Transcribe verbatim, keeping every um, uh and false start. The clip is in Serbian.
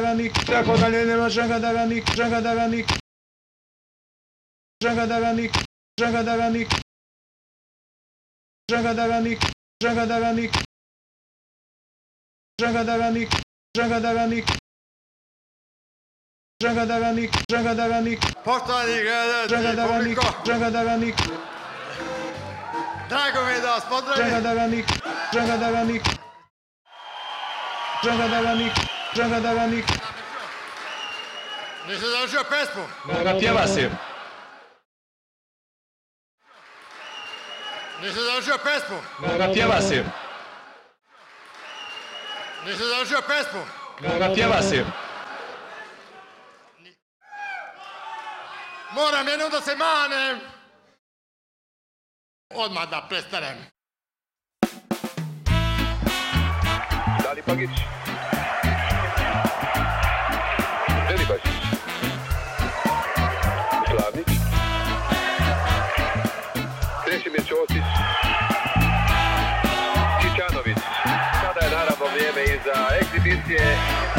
Žagadanik, tako dalje nema Žagadanik, Žagadanik, Žagadanik, Žagadanik, Žagadanik, Žagadanik, Žagadanik, Žagadanik, Žagadanik, Žagadanik, poštovani gledalci, Žagadanik, publiko, Žagadanik, drago mi je da vas pozdravim. Žagadanik, Žagadanik, Žagadanik, Žagadanik. Nisi završio pesmu? Pjeva si. Nisi završio pesmu? Pjeva si. Nisi završio pesmu? Pjeva si. Moram jednom da se manem. Odmah da prestanem. Dali Pagić. Delibašić. Slavnić. Krešimir Ćosić. Čičanović. Sada je naravno vrijeme i za egzibicije.